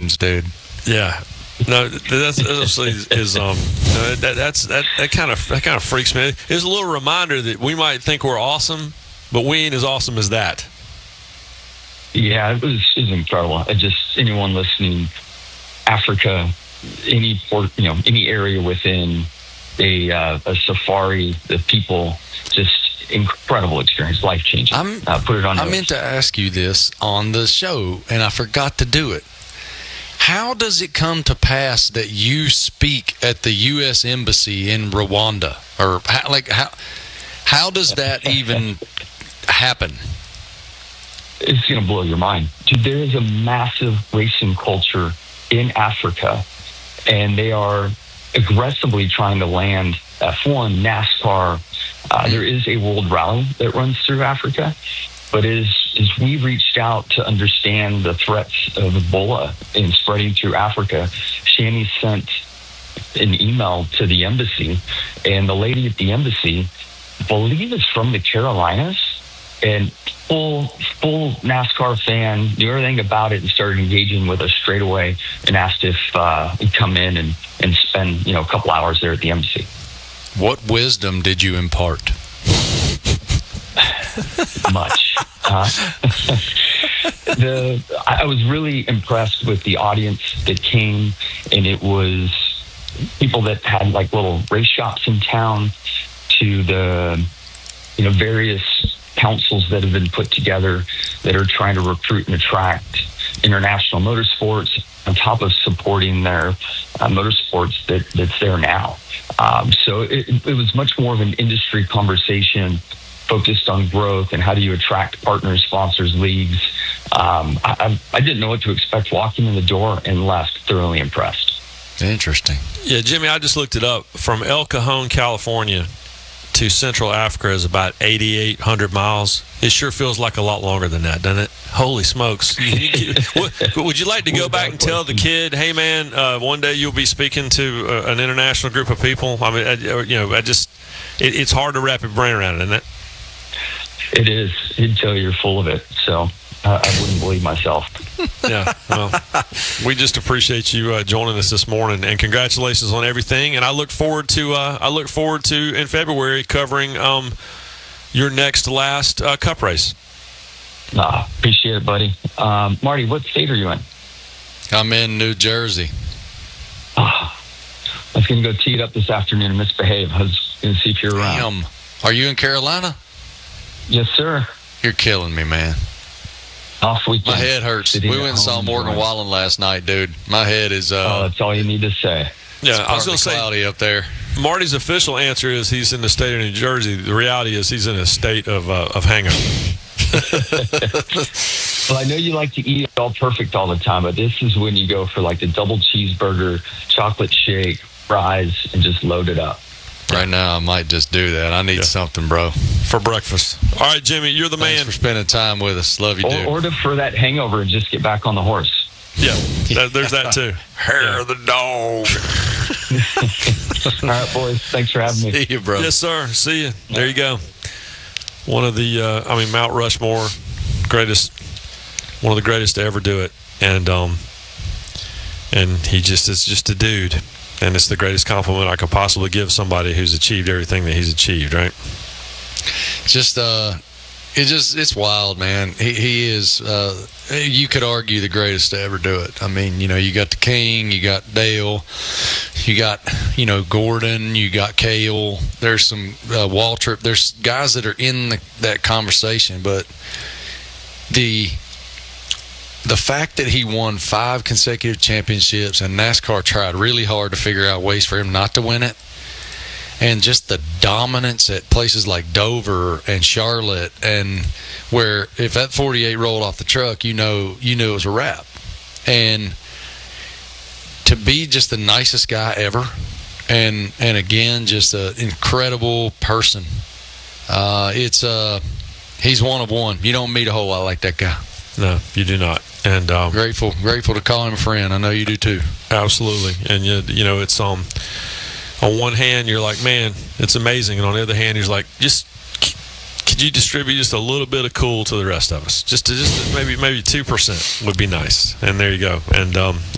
names, dude. Yeah. No, that's that kind of freaks me. It's a little reminder that we might think we're awesome, but we ain't as awesome as that. Yeah, it was incredible. Anyone listening, Africa, any area within a safari, the people, just incredible experience, life changing. Put it on. I meant to ask you this on the show, and I forgot to do it. How does it come to pass that you speak at the U.S. Embassy in Rwanda? Or how does that even happen? It's going to blow your mind. Dude, there is a massive racing culture in Africa, and they are aggressively trying to land F1, NASCAR. There is a world rally that runs through Africa. But as we reached out to understand the threats of Ebola and spreading through Africa, Shani sent an email to the embassy, and the lady at the embassy, I believe is from the Carolinas, and full NASCAR fan, knew everything about it, and started engaging with us straight away and asked if we'd come in and spend a couple hours there at the embassy. What wisdom did you impart? Much. I was really impressed with the audience that came, and it was people that had like little race shops in town, to the various councils that have been put together that are trying to recruit and attract international motorsports, on top of supporting their motorsports that's there now. So it was much more of an industry conversation focused on growth and how do you attract partners, sponsors, leagues. I didn't know what to expect walking in the door and left thoroughly impressed. Interesting. Yeah, Jimmy, I just looked it up. From El Cajon, California to Central Africa is about 8,800 miles. It sure feels like a lot longer than that, doesn't it? Holy smokes. Would you like to go back and tell the kid, hey, man, one day you'll be speaking to an international group of people? I mean, it's hard to wrap your brain around it, isn't it? It is. He'd tell you you're full of it. So I wouldn't believe myself. Yeah. Well, we just appreciate you joining us this morning, and congratulations on everything. And I look forward to in February covering your last Cup race. Appreciate it, buddy. Marty, what state are you in? I'm in New Jersey. I was going to go tee it up this afternoon and misbehave. I was going to see if you're around. Are you in Carolina? Yes, sir. You're killing me, man. Off weekend. My head hurts. We went and saw Morgan Wallen last night, dude. My head is... that's all you need to say. Yeah, I was going to say... cloudy up there. Marty's official answer is he's in the state of New Jersey. The reality is he's in a state of hangover. Well, I know you like to eat all perfect all the time, but this is when you go for like the double cheeseburger, chocolate shake, fries, and just load it up. Right now, I might just do that. I need something, bro. For breakfast. All right, Jimmy, you're the man. Thanks for spending time with us. Love you, dude. Or for that hangover and just get back on the horse. Yeah, there's that too. Hair of the dog. All right, boys. Thanks for having me. See you, bro. Yes, sir. See you. There you go. One of the, Mount Rushmore, one of the greatest to ever do it. And he just is just a dude. And it's the greatest compliment I could possibly give somebody who's achieved everything that he's achieved, right? It's wild, man. He is, you could argue, the greatest to ever do it. I mean, you got the King, you got Dale, you got, Gordon, you got Cale. There's some Waltrip. There's guys that are in that conversation, but the fact that he won 5 consecutive championships and NASCAR tried really hard to figure out ways for him not to win it, and just the dominance at places like Dover and Charlotte, and where if that 48 rolled off the truck, you knew it was a wrap. And to be just the nicest guy ever, and again, just an incredible person. He's one of one. You don't meet a whole lot like that guy. No, you do not. And grateful to call him a friend. I know you do too. Absolutely. And it's on one hand you're like, man, it's amazing, and on the other hand you're like, just could you distribute just a little bit of cool to the rest of us? Just maybe 2% would be nice. And there you go. And